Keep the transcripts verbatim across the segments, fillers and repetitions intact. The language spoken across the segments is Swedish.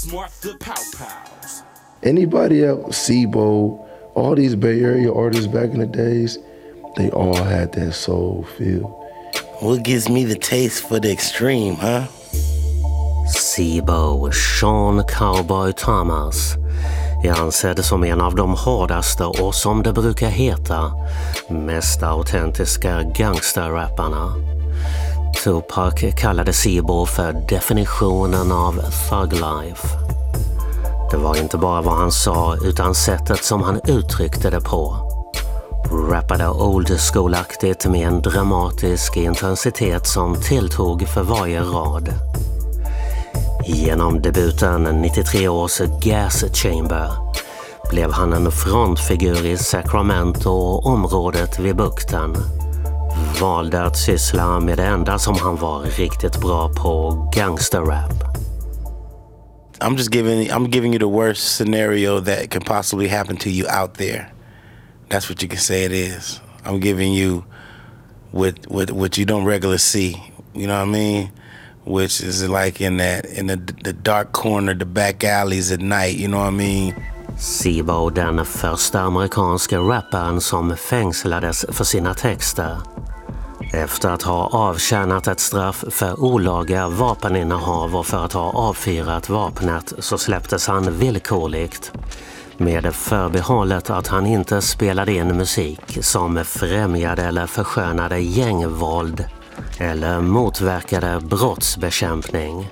Anybody else, C-Bo, all these Bay Area artists back in the days, they all had that soul feel. What gives me the taste for the extreme, huh? C-Bo, Sean Cowboy Thomas, är ansedd som en av de hårdaste och som det brukar heta, mest autentiska gangsterrapparna. Tupac kallade C-Bo för definitionen av thug life. Det var inte bara vad han sa utan sättet som han uttryckte det på. Rappade old school-aktigt med en dramatisk intensitet som tilltog för varje rad. Genom debuten nittiotre års Gas Chamber blev han en frontfigur i Sacramento och området vid bukten. Valde att syssla med det enda som han var riktigt bra på, gangsterrap. I'm just giving I'm giving you the worst scenario that can possibly happen to you out there. That's what you can say it is. I'm giving you what what what you don't regularly see. You know what I mean? Which is like in that in the the dark corner, the back alleys at night. You know what I mean? C-Bo, den första amerikanska rapparen som fängslades för sina texter. Efter att ha avtjänat ett straff för olaga vapeninnehav och för att ha avfyrat vapnet så släpptes han villkorligt med förbehållet att han inte spelade in musik som främjade eller förskönade gängvåld eller motverkade brottsbekämpning.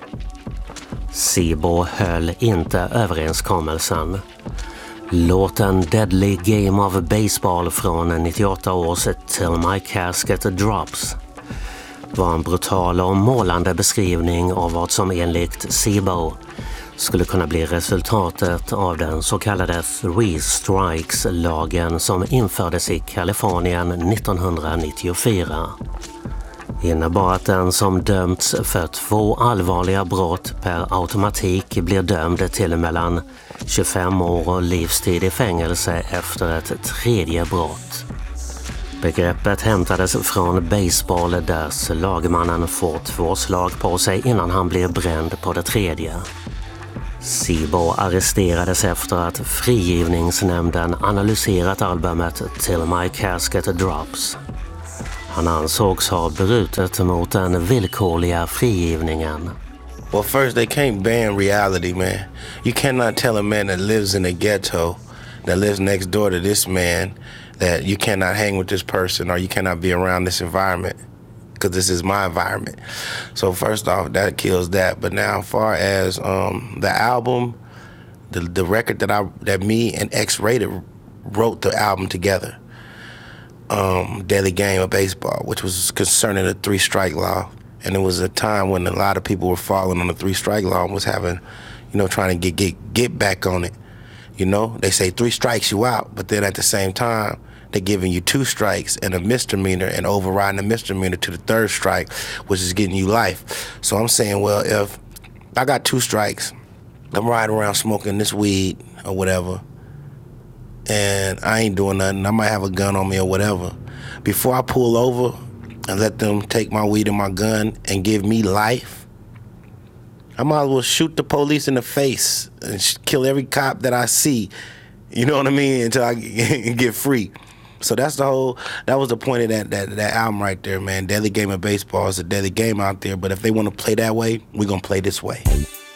C-Bo höll inte överenskommelsen. Låten Deadly Game of Baseball från nittioåtta års Till My Casket Drops var en brutal och målande beskrivning av vad som enligt C-Bo skulle kunna bli resultatet av den så kallade Three Strikes-lagen som infördes i Kalifornien nittonhundranittiofyra. Innebar att den som dömts för två allvarliga brott per automatik blir dömd till mellan tjugofem år och livstid i fängelse efter ett tredje brott. Begreppet hämtades från baseball där lagmannen får två slag på sig innan han blir bränd på det tredje. C-Bo arresterades efter att frigivningsnämnden analyserat albumet Till My Casket Drops. Han ansågs ha brutit mot den villkorliga frigivningen. Well, first, they can't ban reality, man. You cannot tell a man that lives in a ghetto, that lives next door to this man, that you cannot hang with this person or you cannot be around this environment because this is my environment. So first off, that kills that. But now, as far as um, the album, the the record that I that me and X-Rated wrote the album together, um, Deadly Game of Baseball, which was concerning the three-strike law. And it was a time when a lot of people were falling on the three-strike law and was having, you know, trying to get, get get back on it. You know, they say three strikes you out, but then at the same time, they're giving you two strikes and a misdemeanor and overriding the misdemeanor to the third strike, which is getting you life. So I'm saying, well, if I got two strikes, I'm riding around smoking this weed or whatever, and I ain't doing nothing, I might have a gun on me or whatever. Before I pull over and let them take my weed and my gun and give me life, I might as well shoot the police in the face and sh- kill every cop that I see, you know what I mean, until I get free. So that's the whole, that was the point of that, that, that album right there, man. Deadly Game of Baseball is a deadly game out there, but if they want to play that way, we're going to play this way.